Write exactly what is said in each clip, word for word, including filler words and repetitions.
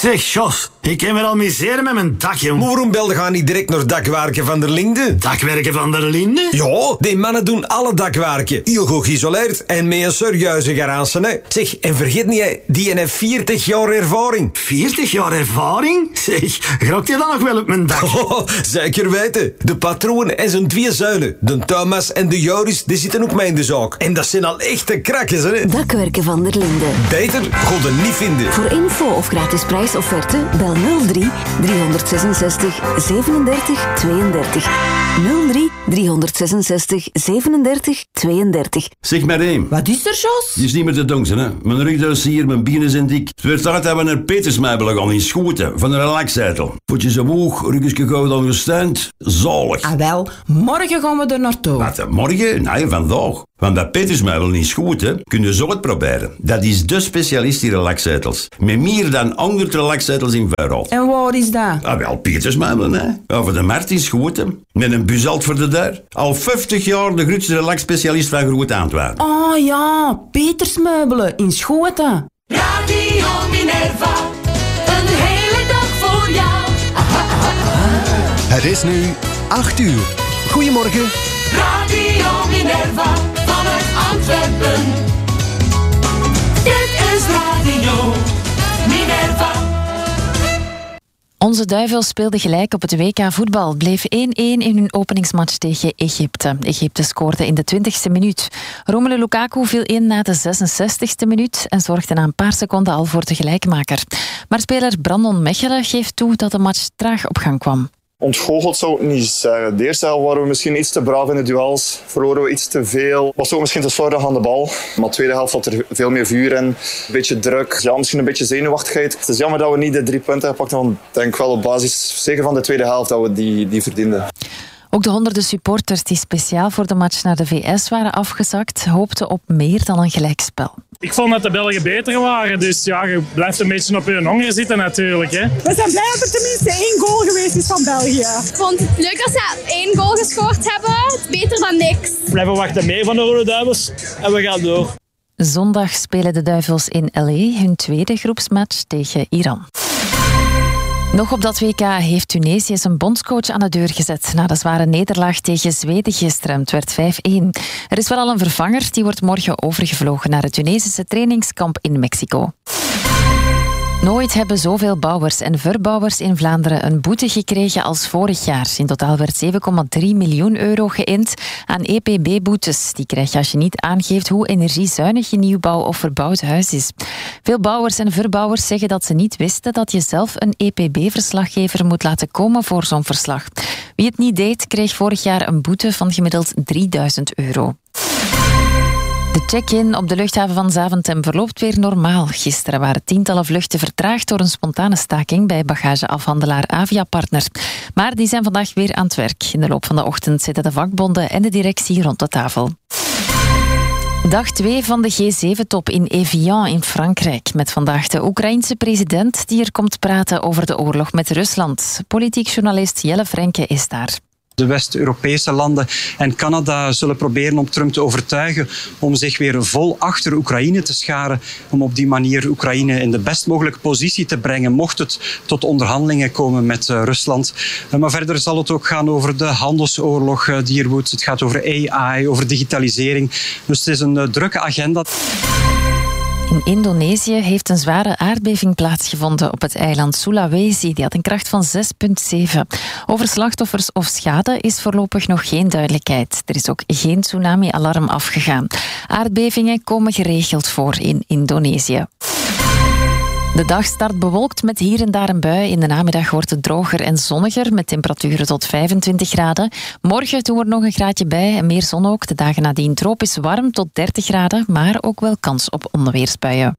Zeg, Jos, ik kan me al miseren met mijn dak, jong. Maar waarom belde gaan niet direct naar Dakwerken van der Linde? Dakwerken van der Linde? Ja, die mannen doen alle dakwerken. Heel goed geïsoleerd en met een serieuze garage, hè. Zeg, en vergeet niet, die heeft veertig jaar ervaring. veertig jaar ervaring? Zeg, grokt je dan nog wel op mijn dak? Oh, zeker weten. De patroon en zijn twee zuilen, de Thomas en de Joris, die zitten ook mee in de zaak. En dat zijn al echte krakkers, hè. Dakwerken van der Linde. Beter god er niet vinden. Voor info of gratis prijsofferte bel nul drie driehonderdzesenzestig zevenendertig tweeëndertig. nul drie driehonderdzesenzestig zevenendertig tweeëndertig. Zeg maar één. Wat is er, Jos? Je is niet meer te donzen, hè. Mijn rugduis hier, mijn bienen zijn dik. Het werd tijd dat we naar Petersmeibelen gaan in Schoten, van een relaxzetel. Voetjes omhoog, ruggesje gauw ondersteund. Zalig. Ah wel, morgen gaan we er naartoe. Wat, morgen? Nee, vandaag. Want bij Petersmeibelen in Schoten kun je zo het proberen. Dat is de specialist in relaxzetels. Met meer dan honderd relaxzetels in verhaal. En waar is dat? Ah, wel, Petersmeibelen, hè. Over de markt in Schoten. Met een buzalt voor de deur. Al vijftig jaar de grootste relaxspecialist van Groot Antwerpen. Oh ja, Petersmeubelen in Schoten. Radio Minerva, een hele dag voor jou. Het is nu acht uur. Goedemorgen. Radio Minerva, vanuit Antwerpen. Dit is Radio Minerva. Onze duivels speelden gelijk op het W K voetbal. Het bleef één-één in hun openingsmatch tegen Egypte. Egypte scoorde in de twintigste minuut. Romelu Lukaku viel in na de zesenzestigste minuut en zorgde na een paar seconden al voor de gelijkmaker. Maar speler Brandon Mechelen geeft toe dat de match traag op gang kwam. Ontgoocheld zou ik niet zeggen. De eerste helft waren we misschien iets te braaf in de duels. Verloren we iets te veel. Was ook misschien te slordig aan de bal. Maar de tweede helft had er veel meer vuur in. Een beetje druk. Ja, misschien een beetje zenuwachtigheid. Het is jammer dat we niet de drie punten hebben gepakt. Want ik denk wel op basis, zeker van de tweede helft, dat we die, die verdienden. Ook de honderden supporters die speciaal voor de match naar de V S waren afgezakt, hoopten op meer dan een gelijkspel. Ik vond dat de Belgen beter waren, dus ja, je blijft een beetje op je honger zitten natuurlijk. Hè. We zijn blij dat er tenminste één goal geweest is van België. Ik vond het leuk dat ze één goal gescoord hebben. Het is beter dan niks. We blijven wachten mee van de Rode Duivels en we gaan door. Zondag spelen de Duivels in L A hun tweede groepsmatch tegen Iran. Nog op dat W K heeft Tunesië zijn bondscoach aan de deur gezet na de zware nederlaag tegen Zweden gisteren. Het werd vijf-één. Er is wel al een vervanger, die wordt morgen overgevlogen naar het Tunesische trainingskamp in Mexico. Nooit hebben zoveel bouwers en verbouwers in Vlaanderen een boete gekregen als vorig jaar. In totaal werd zeven komma drie miljoen euro geïnd aan E P B-boetes. Die krijg je als je niet aangeeft hoe energiezuinig je nieuwbouw of verbouwd huis is. Veel bouwers en verbouwers zeggen dat ze niet wisten dat je zelf een E P B-verslaggever moet laten komen voor zo'n verslag. Wie het niet deed, kreeg vorig jaar een boete van gemiddeld drieduizend euro. De check-in op de luchthaven van Zaventem verloopt weer normaal. Gisteren waren tientallen vluchten vertraagd door een spontane staking bij bagageafhandelaar Aviapartner. Maar die zijn vandaag weer aan het werk. In de loop van de ochtend zitten de vakbonden en de directie rond de tafel. Dag twee van de G zeven top in Evian in Frankrijk. Met vandaag de Oekraïense president die er komt praten over de oorlog met Rusland. Politiek journalist Jelle Frenke is daar. De West-Europese landen en Canada zullen proberen om Trump te overtuigen om zich weer vol achter Oekraïne te scharen, om op die manier Oekraïne in de best mogelijke positie te brengen, mocht het tot onderhandelingen komen met uh, Rusland. Uh, maar verder zal het ook gaan over de handelsoorlog uh, die er woedt. Het gaat over A I, over digitalisering. Dus het is een uh, drukke agenda. In Indonesië heeft een zware aardbeving plaatsgevonden op het eiland Sulawesi. Die had een kracht van zes komma zeven. Over slachtoffers of schade is voorlopig nog geen duidelijkheid. Er is ook geen tsunami-alarm afgegaan. Aardbevingen komen geregeld voor in Indonesië. De dag start bewolkt met hier en daar een bui. In de namiddag wordt het droger en zonniger met temperaturen tot vijfentwintig graden. Morgen doen we er nog een graadje bij en meer zon ook. De dagen nadien tropisch warm tot dertig graden, maar ook wel kans op onweersbuien.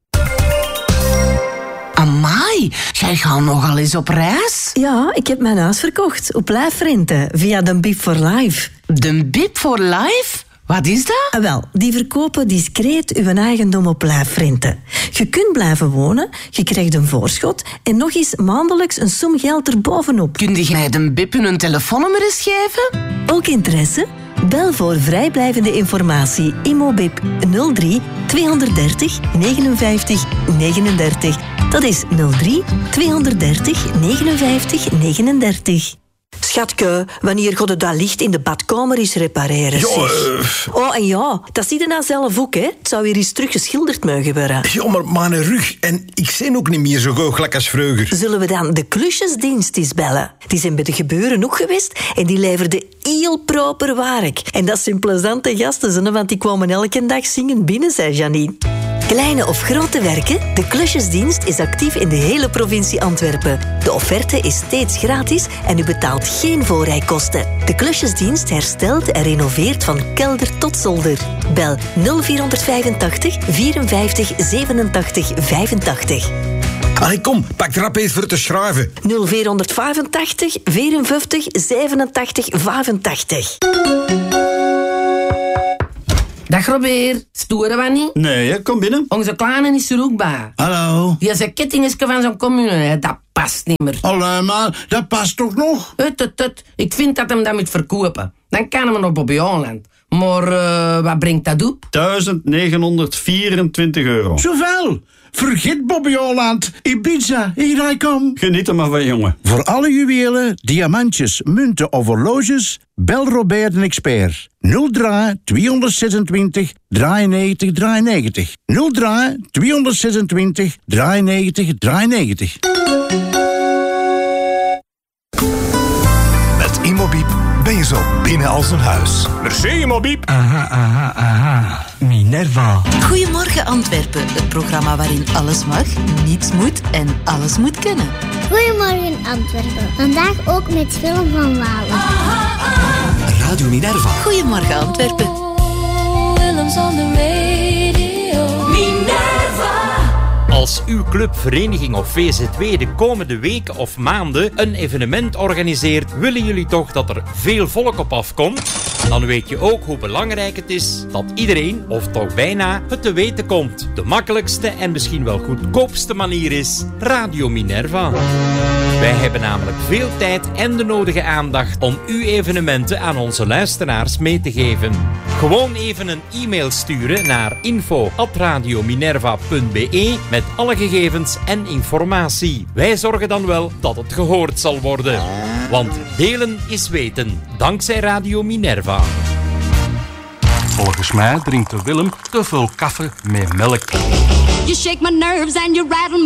Amai, jij gaat nogal eens op reis? Ja, ik heb mijn huis verkocht op lijfrente via de B I P for Life. De B I P for Life? Wat is dat? Ah, wel, die verkopen discreet uw eigendom op lijfrente. Je kunt blijven wonen, je krijgt een voorschot en nog eens maandelijks een som geld erbovenop. Kun je mij de B I P hun telefoonnummer eens geven? Ook interesse? Bel voor vrijblijvende informatie Immobip nul drie tweehonderddertig negenenvijftig negenendertig Dat is nul drie tweehonderddertig negenenvijftig negenendertig. Schatke, wanneer god het dat licht in de badkamer is repareren? Ja, zeg. uh... Oh, en ja, dat zie je nou zelf ook, hè? Het zou weer eens teruggeschilderd mogen worden. Ja, maar mijn rug en ik zie ook niet meer zo goochelijk als vroeger. Zullen we dan de klusjesdienst eens bellen? Die zijn bij de gebeuren ook geweest en die leverden heel proper werk. En dat zijn plezante gasten, zonne, want die kwamen elke dag zingen binnen, zei Janine. Kleine of grote werken, de klusjesdienst is actief in de hele provincie Antwerpen. De offerte is steeds gratis en u betaalt geen voorrijkosten. De klusjesdienst herstelt en renoveert van kelder tot zolder. Bel nul vierhonderdvijfentachtig vierenvijftig zevenentachtig vijfentachtig. Allee, kom, pak rap eens voor te schrijven. nul vierhonderdvijfentachtig vierenvijftig zevenentachtig vijfentachtig. Dag Robert, storen we niet? Nee, kom binnen. Onze kleine is er ook bij. Hallo. Die zijn kettingetje van zo'n commune, hè, dat past niet meer. Allee, maar dat past toch nog? Hut, hut, hut. Ik vind dat hem dat moet verkopen. Dan kan hem nog Bobby Holland. Maar uh, wat brengt dat op? duizend negenhonderdvierentwintig euro. Zoveel? Vergeet Bobby Holland. Ibiza, hier I kom. Geniet er maar van, jongen. Voor alle juwelen, diamantjes, munten of horloges, bel Robert een expert. nul drie tweehonderdzesentwintig drieënnegentig drieënnegentig. nul drie tweehonderdzesentwintig drieënnegentig drieënnegentig. Met Immobiep ben je zo binnen als een huis. Merci, Immobiep. Aha, aha, aha. Minerva. Goedemorgen Antwerpen, het programma waarin alles mag, niets moet en alles moet kunnen. Goedemorgen Antwerpen, vandaag ook met Willem van Walen. Radio Minerva. Goedemorgen Antwerpen. Willem's on the radio. Minerva. Als uw club, vereniging of V Z W de komende weken of maanden een evenement organiseert, willen jullie toch dat er veel volk op afkomt? Dan weet je ook hoe belangrijk het is dat iedereen, of toch bijna, het te weten komt. De makkelijkste en misschien wel goedkoopste manier is Radio Minerva. Wij hebben namelijk veel tijd en de nodige aandacht om uw evenementen aan onze luisteraars mee te geven. Gewoon even een e-mail sturen naar info at radiominerva punt be met alle gegevens en informatie. Wij zorgen dan wel dat het gehoord zal worden. Want delen is weten, dankzij Radio Minerva. Volgens mij drinkt de Willem te veel koffie met melk. You shake my nerves and you rattle